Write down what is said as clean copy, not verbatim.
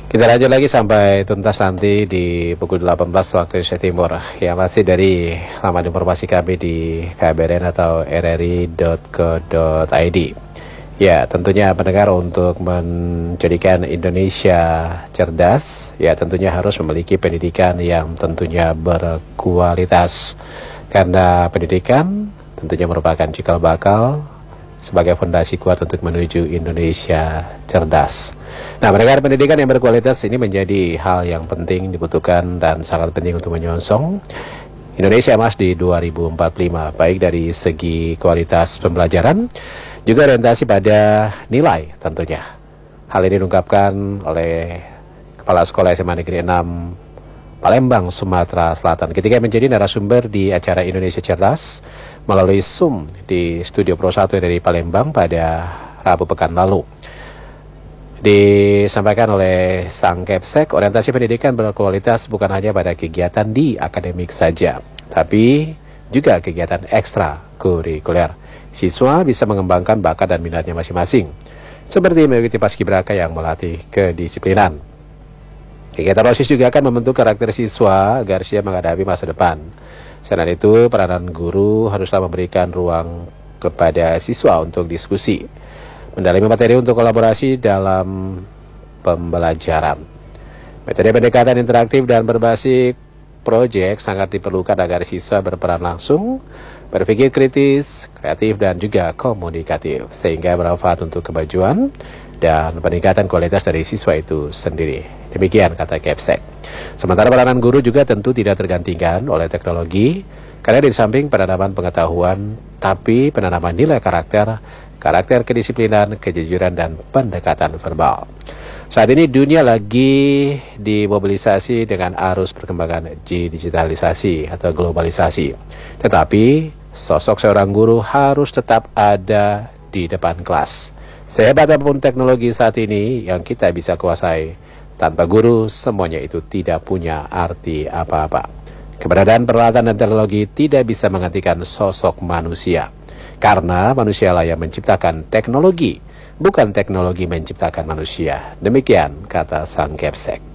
Kita lanjut lagi sampai tuntas nanti di pukul 18 waktu Indonesia Timur. Ya, masih dari laman informasi kami di KBRN atau rri.co.id. Ya, tentunya pendengar, untuk menjadikan Indonesia cerdas, ya tentunya harus memiliki pendidikan yang tentunya berkualitas. Karena pendidikan tentunya merupakan cikal bakal sebagai fondasi kuat untuk menuju Indonesia cerdas. Nah, pendengar, pendidikan yang berkualitas ini menjadi hal yang penting, dibutuhkan, dan sangat penting untuk menyongsong Indonesia Emas di 2045, baik dari segi kualitas pembelajaran, juga orientasi pada nilai tentunya. Hal ini diungkapkan oleh Kepala Sekolah SMA Negeri 6 Palembang, Sumatera Selatan, ketika menjadi narasumber di acara Indonesia Cerdas melalui Zoom di Studio Pro 1 dari Palembang pada Rabu pekan lalu. Disampaikan oleh Sang Kepsek, orientasi pendidikan berkualitas bukan hanya pada kegiatan di akademik saja, tapi juga kegiatan ekstra kurikuler. Siswa bisa mengembangkan bakat dan minatnya masing-masing, seperti mengikuti paskibraka yang melatih kedisiplinan. Kegiatan OSIS juga akan membentuk karakter siswa agar siap menghadapi masa depan. Selain itu, peranan guru haruslah memberikan ruang kepada siswa untuk diskusi, mendalami materi untuk kolaborasi dalam pembelajaran. Metode pendekatan interaktif dan berbasis proyek sangat diperlukan agar siswa berperan langsung, berpikir kritis, kreatif, dan juga komunikatif, sehingga bermanfaat untuk kemajuan dan peningkatan kualitas dari siswa itu sendiri. Demikian kata Kepsek. Sementara peranan guru juga tentu tidak tergantikan oleh teknologi, karena di samping penanaman pengetahuan, tapi penanaman nilai karakter kedisiplinan, kejujuran, dan pendekatan verbal. Saat ini dunia lagi dimobilisasi dengan arus perkembangan digitalisasi atau globalisasi. Tetapi sosok seorang guru harus tetap ada di depan kelas. Sehebat apapun teknologi saat ini yang kita bisa kuasai, tanpa guru semuanya itu tidak punya arti apa-apa. Keberadaan peralatan dan teknologi tidak bisa menggantikan sosok manusia. Karena manusialah yang menciptakan teknologi, bukan teknologi menciptakan manusia. Demikian kata Sang Kepsek.